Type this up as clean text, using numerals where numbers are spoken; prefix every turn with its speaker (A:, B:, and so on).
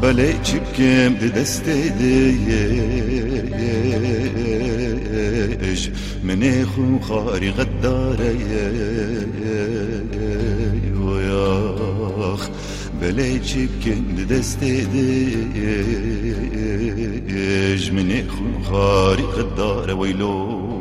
A: بلي چبكم دستي ديش من اخو خاري غداري وياخ بلي چبكم دستي ديش من اخو خاري غداري ويلو